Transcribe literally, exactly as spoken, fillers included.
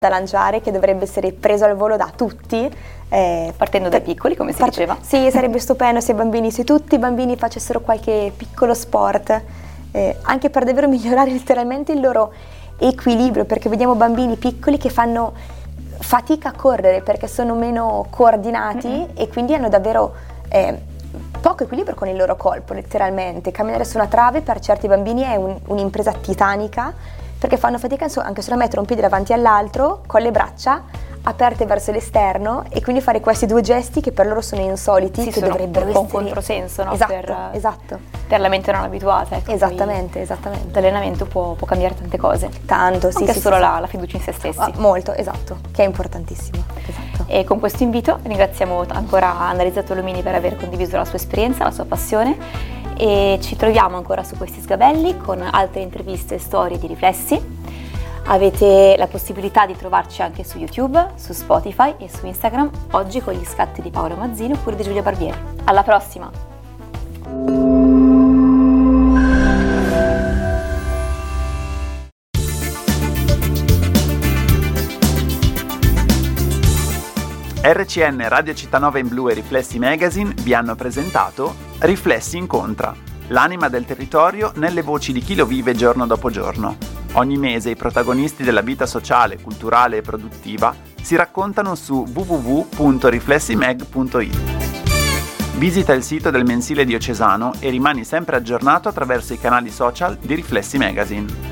da lanciare che dovrebbe essere preso al volo da tutti, eh, partendo dai piccoli, come si part- diceva. Sì, sarebbe stupendo se i bambini, se tutti i bambini facessero qualche piccolo sport, eh, anche per davvero migliorare letteralmente il loro equilibrio, perché vediamo bambini piccoli che fanno fatica a correre perché sono meno coordinati mm-hmm. e quindi hanno davvero eh, poco equilibrio con il loro corpo, letteralmente. Camminare su una trave per certi bambini è un, un'impresa titanica, perché fanno fatica anche solo a mettere un piede davanti all'altro con le braccia aperte verso l'esterno e quindi fare questi due gesti che per loro sono insoliti, sì, che sono dovrebbero un po' essere un controsenso, no? Esatto, per, esatto. per la mente non abituata. Ecco, esattamente, esattamente. L'allenamento può, può cambiare tante cose. Tanto, sì. Anche sì, solo sì, la, sì. la fiducia in se stessi. Ah, molto, esatto, che è importantissimo. Esatto. E con questo invito ringraziamo ancora Annalisa Tolomini per aver condiviso la sua esperienza, la sua passione, e ci troviamo ancora su questi sgabelli con altre interviste e storie di riflessi. Avete la possibilità di trovarci anche su YouTube, su Spotify e su Instagram, oggi con gli scatti di Paolo Mazzino oppure di Giulia Barbieri. Alla prossima! R C N, Radio Città Nova in Blu e Riflessi Magazine vi hanno presentato Riflessi Incontra, l'anima del territorio nelle voci di chi lo vive giorno dopo giorno. Ogni mese i protagonisti della vita sociale, culturale e produttiva si raccontano su w w w punto riflessimag punto i t. Visita il sito del mensile diocesano e rimani sempre aggiornato attraverso i canali social di Riflessi Magazine.